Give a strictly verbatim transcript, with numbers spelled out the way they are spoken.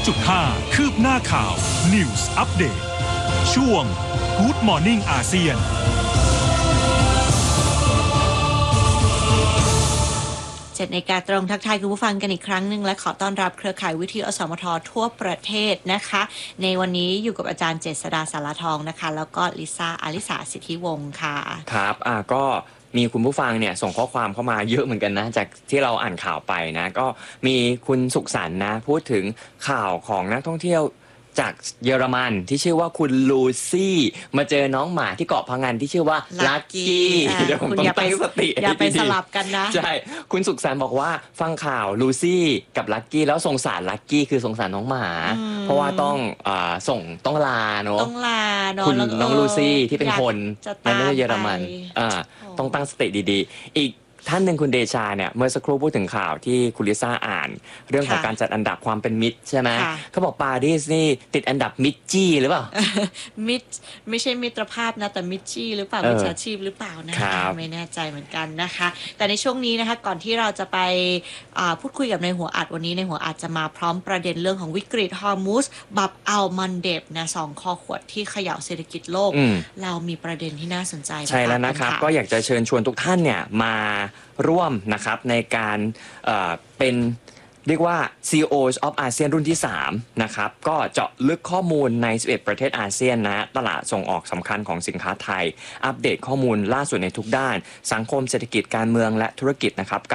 จุดห้า คืบหน้าข่าว News Update ช่วง Good Morning อาเซียนเจ็ดนาฬิกาตรงทักทายคุณผู้ฟังกันอีกครั้งหนึ่งและขอต้อนรับเครือข่ายวิทยุอสมททั่วประเทศนะคะในวันนี้อยู่กับอาจารย์เจษฎาสารทองนะคะแล้วก็ลิซ่าอาลิสาสิทธิวงศ์ค่ะครับอ่าก็มีคุณผู้ฟังเนี่ยส่งข้อความเข้ามาเยอะเหมือนกันนะจากที่เราอ่านข่าวไปนะก็มีคุณสุขสันต์นะพูดถึงข่าวของนักท่องเที่ยวจากเยอรมันที่ชื่อว่าคุณลูซี่มาเจอน้องหมาที่เกาะพังงานที่ชื่อว่าลักกี้เดี๋ยวผมต้องตั้งสติอย่าไปสลับกันนะใช่คุณสุขสันต์บอกว่าฟังข่าวลูซี่กับลักกี้แล้วสงสารลักกี้คือสงสารน้องหมาเพราะว่าต้องอ่าส่งต้องลาเนาะต้องลาเนาะคุณน้องลูซี่ที่เป็นคนในประเทศเยอรมันอ่าต้องตั้งสติดีๆอีกท่านหนึ่งคุณเดชาเนี่ยเมื่อสักครู่พูดถึงข่าวที่คุณลิซ่าอ่านเรื่องของการจัดอันดับความเป็นมิตรใช่ไหมเขาบอกปารีสนี่ติดอันดับมิตรจี้หรือเปล่ามิตรไม่ใช่มิตรภาพนะแต่มิตรจี้หรือเปล่ามิจฉาชีพหรือเปล่านะคะไม่แน่ใจเหมือนกันนะคะแต่ในช่วงนี้นะคะก่อนที่เราจะไปพูดคุยกับในหัวอัดวันนี้ในหัวอัดจะมาพร้อมประเด็นเรื่องของวิกฤตฮอร์มุสบับอัลมันเดบนะสองคอขวดที่เขย่าเศรษฐกิจโลกเรามีประเด็นที่น่าสนใจใช่แล้วนะครับก็อยากจะเชิญชวนทุกท่านเนี่ยมาร่วมนะครับในการเอ่อเป็นเรียกว่า ซี อี โอ of อาเซียนรุ่นที่สามนะครับก็เจาะลึกข้อมูลในสิบเอ็ดประเทศอาเซียนนะตลาดส่งออกสำคัญของสินค้าไทยอัปเดตข้อมูลล่าสุดในทุกด้านสังคมเศรษฐกิจการเมืองและธุรกิจนะครับ